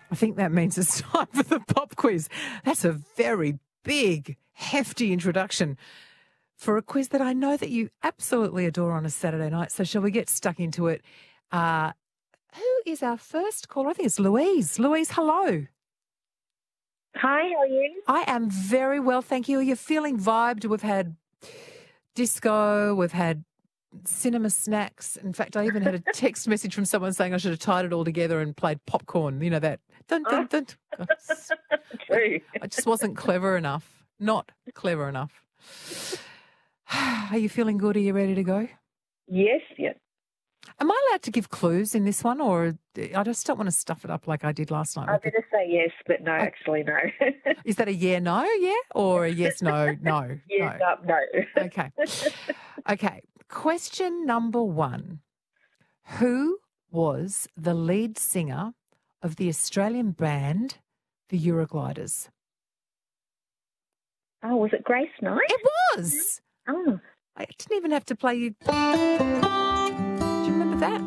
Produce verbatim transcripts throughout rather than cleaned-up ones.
I think that means it's time for the pop quiz. That's a very big, hefty introduction for a quiz that I know that you absolutely adore on a Saturday night. So shall we get stuck into it? Uh, who is our first caller? I think it's Louise. Louise, hello. Hi, how are you? I am very well, thank you. You're feeling vibed. We've had disco, we've had cinema snacks. In fact, I even had a text message from someone saying I should have tied it all together and played popcorn. You know that. Dun, dun, dun. True. I just wasn't clever enough. Not clever enough. Are you feeling good? Are you ready to go? Yes, yes. Am I allowed to give clues in this one, or I just don't want to stuff it up like I did last night? I'm going to say yes, but no, actually no. Is that a yeah, no, yeah, or a yes, no, no? Yes, no. no. no. Okay. Okay. Question number one. Who was the lead singer of the Australian band, the Eurogliders? Oh, was it Grace Knight? It was. Oh. I didn't even have to play you. Do you remember that?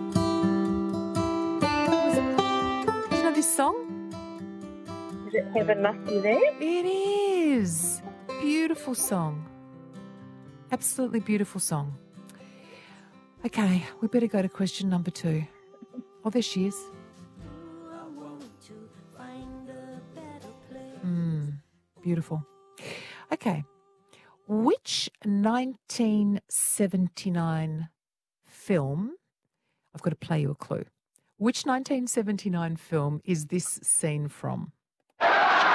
Was it, do you know this song? Is it Heaven Must Be There? It is. Beautiful song. Absolutely beautiful song. Okay, we better go to question number two. Oh, there she is. Mm, beautiful. Okay. Which nineteen seventy-nine film, I've got to play you a clue. Which nineteen seventy-nine film is this scene from? Now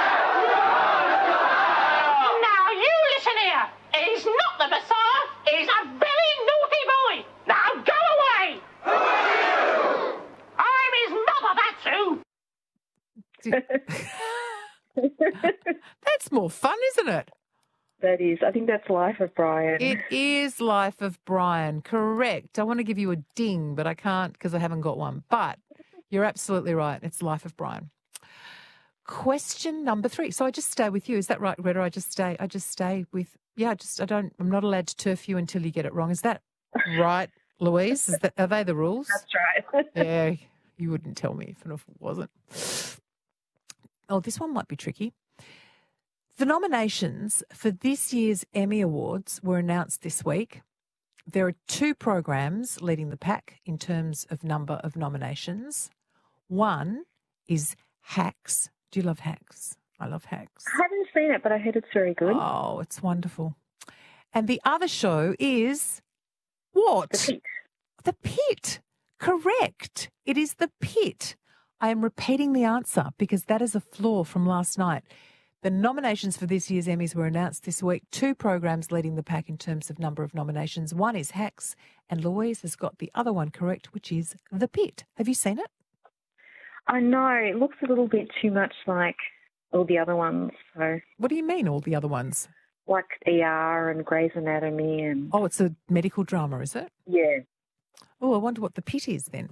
you listen here. He's not the Messiah. He's a very naughty boy. Now go away. Who are you? I'm his mother, that's who. That's more fun, isn't it? That is. I think that's Life of Brian. It is Life of Brian, correct. I want to give you a ding, but I can't because I haven't got one. But you're absolutely right. It's Life of Brian. Question number three. So I just stay with you. Is that right, Greta? I just stay. I just stay with. Yeah. I just. I don't. I'm not allowed to turf you until you get it wrong. Is that right, Louise? Is that? Are they the rules? That's right. Yeah. You wouldn't tell me if it wasn't. Oh, this one might be tricky. The nominations for this year's Emmy Awards were announced this week. There are two programs leading the pack in terms of number of nominations. One is Hacks. Do you love Hacks? I love Hacks. I haven't seen it, but I heard it's very good. Oh, it's wonderful. And the other show is what? The Pit. The Pit. Correct. It is The Pit. I am repeating the answer because that is a flaw from last night. The nominations for this year's Emmys were announced this week. Two programs leading the pack in terms of number of nominations. One is Hacks, and Louise has got the other one correct, which is The Pit. Have you seen it? I know. It looks a little bit too much like all the other ones. So, what do you mean, all the other ones? Like E R and Grey's Anatomy and... Oh, it's a medical drama, is it? Yeah. Oh, I wonder what The Pit is then.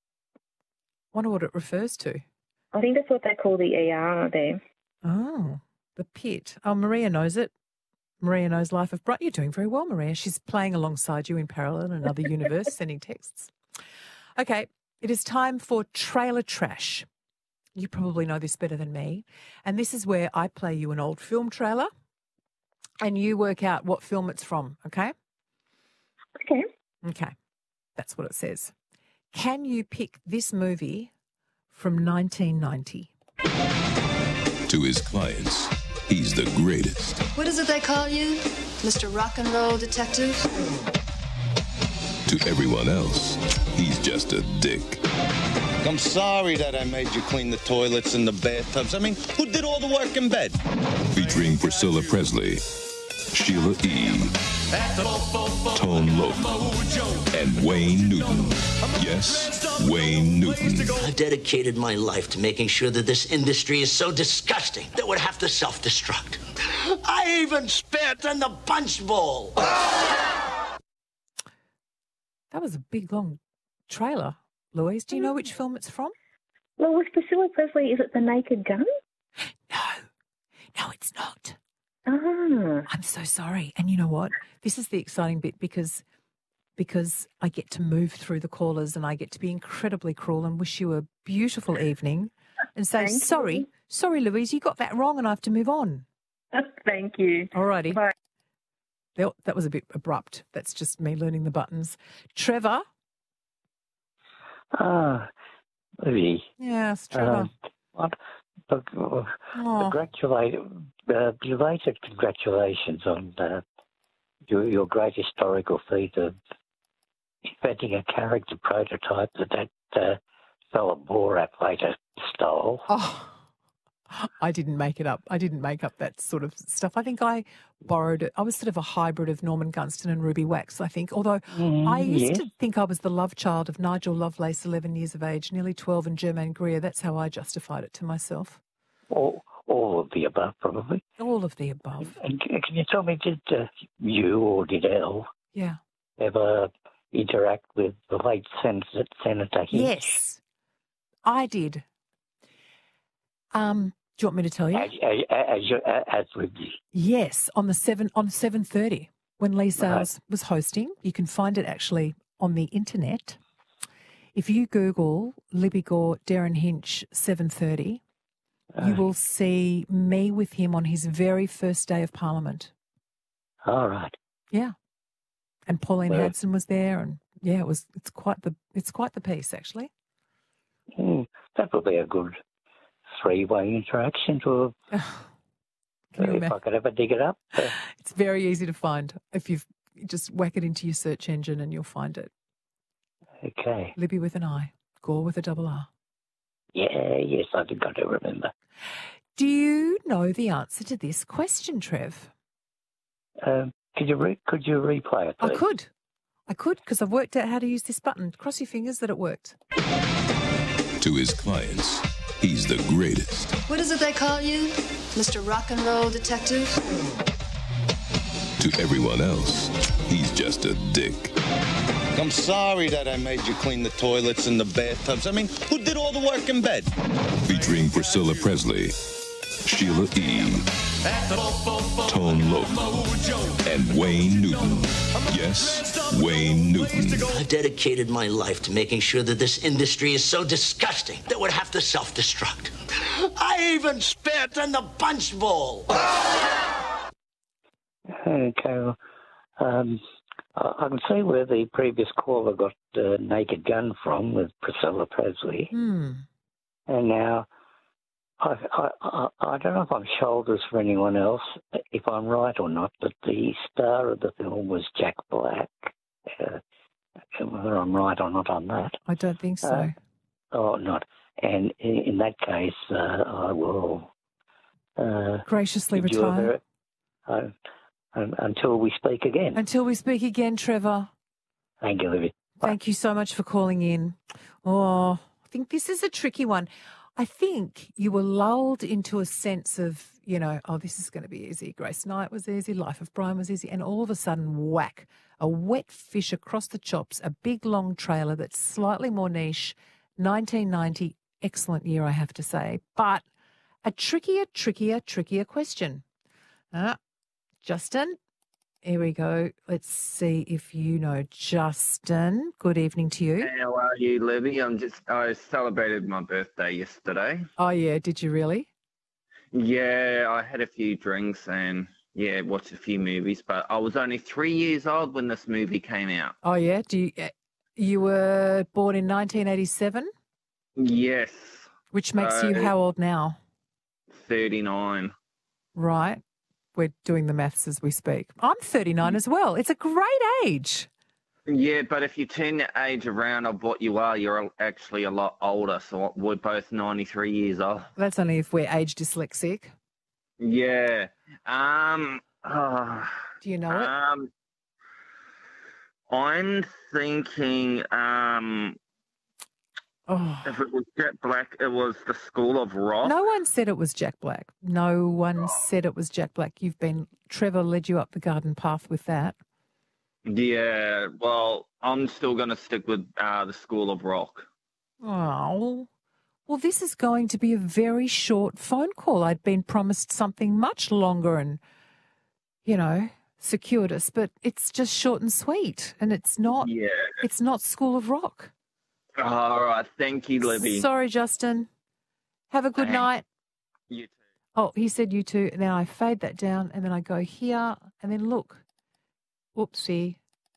I wonder what it refers to. I think that's what they call the E R there. Oh, The Pit. Oh, Maria knows it. Maria knows Life of Brian. You're doing very well, Maria. She's playing alongside you in parallel in another universe, sending texts. Okay, it is time for Trailer Trash. You probably know this better than me. And this is where I play you an old film trailer and you work out what film it's from, okay? Okay. Okay, that's what it says. Can you pick this movie from nineteen ninety? To his clients, he's the greatest. What is it they call you? Mister Rock and Roll Detective? To everyone else, he's just a dick. I'm sorry that I made you clean the toilets and the bathtubs. I mean, who did all the work in bed? Featuring Priscilla Presley, Sheila E., Tone Loc, and Wayne Newton. Yes, Wayne Newton. I've dedicated my life to making sure that this industry is so disgusting that it would have to self-destruct. I even spit in the punch bowl. That was a big, long trailer. Louise, do you know which film it's from? Well, with Priscilla Presley, is it The Naked Gun? No. No, it's not. Ah. I'm so sorry. And you know what? This is the exciting bit because because I get to move through the callers and I get to be incredibly cruel and wish you a beautiful evening and say, Thank sorry, you. sorry, Louise, you got that wrong and I have to move on. Thank you. All righty. Bye. That that was a bit abrupt. That's just me learning the buttons. Trevor? Ah, Libby. Yes, Trevor. Um, what? Look, uh, Oh. congratulate, uh, belated congratulations on uh, your, your great historical feat of inventing a character prototype that that uh, fellow Borat later stole. Oh, I didn't make it up. I didn't make up that sort of stuff. I think I borrowed it. I was sort of a hybrid of Norman Gunston and Ruby Wax, I think, although Mm, I used yes. to think I was the love child of Nigel Lovelace, eleven years of age, nearly twelve, and Germaine Greer. That's how I justified it to myself. All, all of the above, probably. All of the above. And c- can you tell me, did uh, you or did Elle Yeah. ever interact with the late Sen- Senator Hinch? Yes, I did. Um, do you want me to tell you? As, as, as, you- as with you. Yes, on the seven on seven thirty when Lee Sales was hosting. You can find it actually on the internet. If you Google Libby Gore, Darren Hinch, seven thirty, you will see me with him on his very first day of Parliament. All right. Yeah, and Pauline Well- Hanson was there, and yeah, it was. It's quite the it's quite the piece actually. Mm, that would be a good three-way interaction to Can you if imagine? I could ever dig it up. Uh, It's very easy to find if you've you just whack it into your search engine and you'll find it. okay. Libby with an I, Gore with a double R. Yeah, yes, I think I do remember. Do you know the answer to this question, Trev? Um, could you re- could you replay it, I please? could. I could because I've worked out how to use this button. Cross your fingers that it worked. To his clients, he's the greatest. What is it they call you? Mister Rock and Roll Detective? To everyone else, he's just a dick. I'm sorry that I made you clean the toilets and the bathtubs. I mean, who did all the work in bed? Featuring Priscilla Presley, Sheila E., Tone Loc, and Wayne Newton. Yes, Wayne Newton. I've dedicated my life to making sure that this industry is so disgusting that would have to self-destruct. I even spit in the punch bowl. Okay. well, Um, I I can see where the previous caller got uh, Naked Gun from with Priscilla Presley. Hmm. And now, I, I, I, I don't know if I'm shoulders for anyone else, if I'm right or not, but the star of the film was Jack Black. Uh, whether I'm right or not on that. I don't think so. Uh, Oh, not. And in, in that case, uh, I will uh, Graciously bid you a retire. very- uh, um, until we speak again. Until we speak again, Trevor. Thank you, Libby. Thank you so much for calling in. Oh, I think this is a tricky one. I think you were lulled into a sense of, you know, oh, this is going to be easy. Grace Knight was easy. Life of Brian was easy. And all of a sudden, whack, a wet fish across the chops, a big, long trailer that's slightly more niche. nineteen ninety, excellent year, I have to say. But a trickier, trickier, trickier question. Ah, Justin, here we go. Let's see if you know Justin. Good evening to you. How are you, Libby? I'm just, I celebrated my birthday yesterday. Oh, yeah. Did you really? Yeah, I had a few drinks and, yeah, watched a few movies, but I was only three years old when this movie came out. Oh, yeah. Do you, uh, you were born in nineteen eighty-seven, Yes, which makes you Uh, how old now? thirty-nine. Right. We're doing the maths as we speak. I'm thirty-nine as well. It's a great age. Yeah, but if you turn the age around of what you are, you're actually a lot older, so we're both ninety-three years old. That's only if we're age dyslexic. Yeah. Um. Uh, Do you know it? um. I'm thinking. Um. Oh. If it was Jet Black, it was the School of Rock. No one said it was Jack Black. No one said it was Jack Black. You've been, Trevor led you up the garden path with that. Yeah, well, I'm still going to stick with uh, the School of Rock. Oh, well, this is going to be a very short phone call. I'd been promised something much longer and, you know, circuitous, but it's just short and sweet. And it's not, Yeah. it's not School of Rock. All right, thank you, Libby. Sorry, Justin. Have a good Thanks. night. You too. Oh, he said you too. And then I fade that down and then I go here and then look. Whoopsie.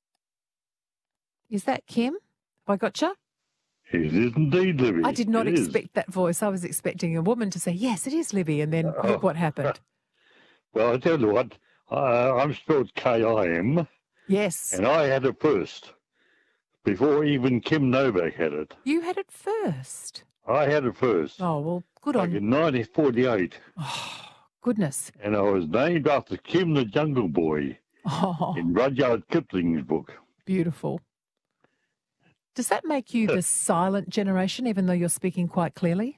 Is that Kim? Have I gotcha? It is indeed, Libby. I did not It is. expect that voice. I was expecting a woman to say, yes, it is Libby. And then look what happened. Well, I tell you what, uh, I'm spelled K I M, Yes. and I had it first, before even Kim Novak had it. You had it first. I had it first. Oh, well, good Like on you. in nineteen forty-eight, Goodness. and I was named after Kim the Jungle Boy Oh, in Rudyard Kipling's book. beautiful. Does that make you the silent generation, even though you're speaking quite clearly?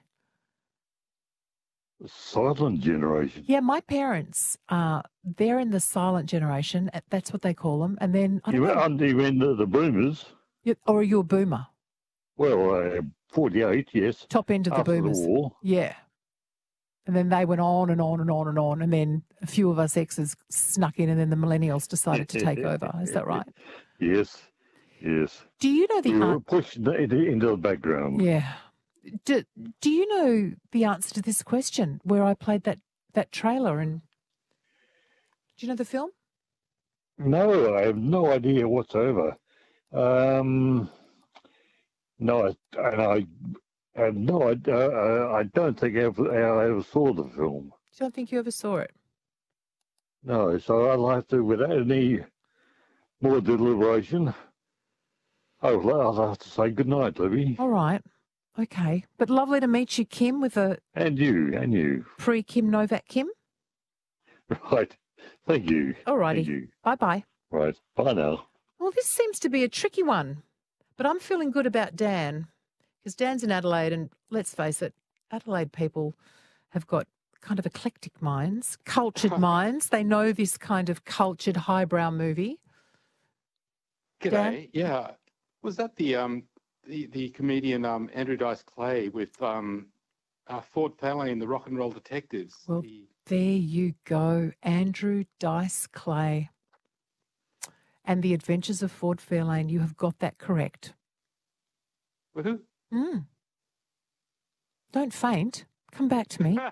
The silent generation. Yeah, my parents, uh, they're in the silent generation. uh, That's what they call them. And then, I don't You know, went you went to the boomers. you- or are you a boomer? Well, uh, forty-eight, yes. Top end of the After boomers. the war. Yeah. And then they went on and on and on and on. And then a few of us exes snuck in and then the millennials decided to take over. Is that right? Yes, yes. Do you know the We were answer? pushed into, into the background. Yeah. Do, do you know the answer to this question where I played that, that trailer? And do you know the film? No, I have no idea whatsoever. Um, no, I, and I have no idea. Uh, I don't think I ever, I ever saw the film. I don't think you ever saw it. No, so I'll have to, without any more deliberation, I'll, I'll have to say good night, Libby. All right. Okay. But lovely to meet you, Kim, with a And you, and you. pre-Kim Novak Kim. Right. Thank you. All Thank righty. you. Bye-bye. Right. Bye now. Well, this seems to be a tricky one, but I'm feeling good about Dan because Dan's in Adelaide and let's face it, Adelaide people have got kind of eclectic minds, cultured minds. They know this kind of cultured highbrow movie. G'day. Dan? Yeah. Was that the um the, the comedian um Andrew Dice Clay with um uh, Ford Fairlane and the Rock and Roll Detectives? Well, The- there you go, Andrew Dice Clay. And The Adventures of Ford Fairlane. You have got that correct. Woohoo. Mm. Don't faint. Come back to me.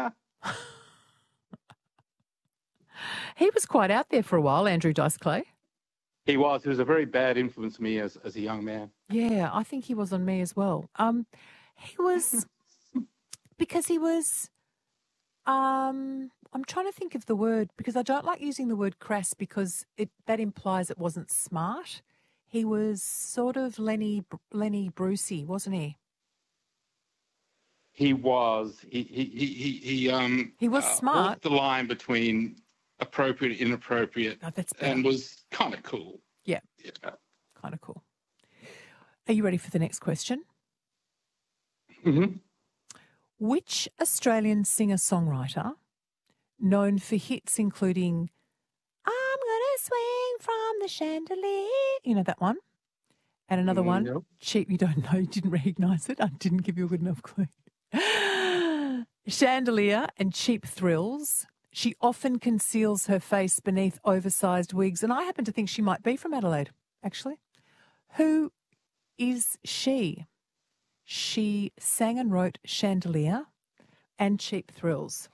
He was quite out there for a while, Andrew Dice Clay. He was. He was a very bad influence on me as, as a young man. Yeah, I think he was on me as well. Um, he was because he was. Um, I'm trying to think of the word because I don't like using the word crass because it that implies it wasn't smart. He was sort of Lenny Lenny Brucey, wasn't he? He was. He he he he, he um. He was uh, smart. walked the line between appropriate, inappropriate, Oh, that's better. and was kind of cool. Yeah, Yeah. kind of cool. Are you ready for the next question? Mm-hmm. Which Australian singer-songwriter, known for hits including I'm Gonna Swing from the Chandelier, you know that one, and another Mm, one, nope. Cheap, you don't know, you didn't recognise it, I didn't give you a good enough clue. Chandelier and Cheap Thrills. She often conceals her face beneath oversized wigs, and I happen to think she might be from Adelaide, actually. Who is she? She sang and wrote Chandelier and Cheap Thrills.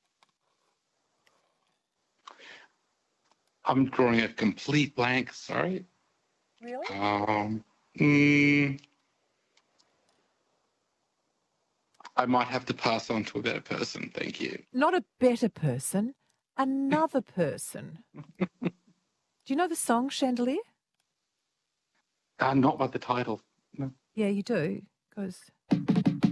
I'm drawing a complete blank. Sorry. Really? Um. mm, I might have to pass on to a better person. Thank you. Not a better person, another person. Do you know the song Chandelier? Uh, not by the title. No. Yeah, you do. Goes,